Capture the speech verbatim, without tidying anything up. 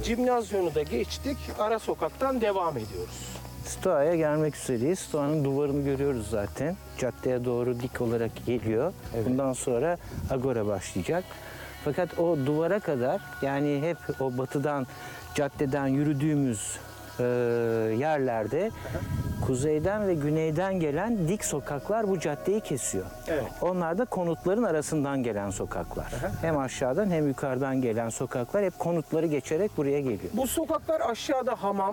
Cimnazyonu da geçtik. Ara sokaktan devam ediyoruz. Stoa'ya gelmek üzereyiz. Stoa'nın duvarını görüyoruz zaten. Caddeye doğru dik olarak geliyor. Evet. Bundan sonra Agora başlayacak. Fakat o duvara kadar, yani hep o batıdan, caddeden yürüdüğümüz e, yerlerde kuzeyden ve güneyden gelen dik sokaklar bu caddeyi kesiyor. Evet. Onlar da konutların arasından gelen sokaklar. Hem aşağıdan hem yukarıdan gelen sokaklar hep konutları geçerek buraya geliyor. Bu sokaklar aşağıda hamam,